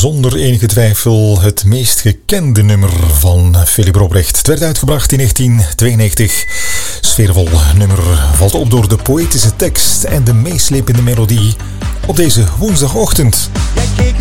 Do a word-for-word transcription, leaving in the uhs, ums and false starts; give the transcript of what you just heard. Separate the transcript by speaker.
Speaker 1: zonder enige twijfel het meest gekende nummer van Philip Robrecht. Het werd uitgebracht in negentien tweeënnegentig. Sfeervol nummer valt op door de poëtische tekst en de meeslepende melodie op deze woensdagochtend.
Speaker 2: Jij keek